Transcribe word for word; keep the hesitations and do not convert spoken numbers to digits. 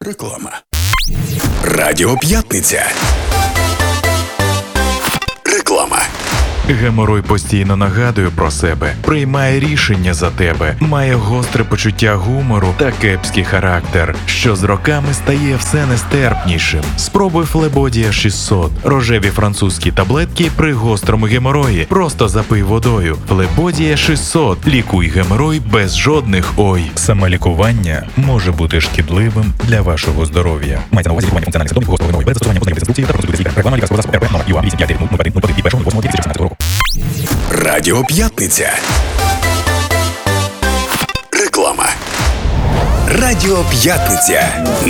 Реклама. Радіо П'ятниця. Реклама. Геморой постійно нагадує про себе, приймає рішення за тебе, має гостре почуття гумору та кепський характер, що з роками стає все нестерпнішим. Спробуй Флебодія шістсот. Рожеві французькі таблетки при гострому геморої. Просто запий водою. Флебодія шістсот. Лікуй геморой без жодних ой. Самолікування може бути шкідливим для вашого здоров'я. Мається на увазі лікування функціональних симптомів гострого геморою без застосування позначених інструкцій та процедури лікаря. Реклама лікарського засобу РП номер ю а вісім п'ять дев'ять нуль нуль один нуль один від першого лютого дві тисячі сімнадцятого року. Радіо П'ятниця. Реклама. Радіо П'ятниця.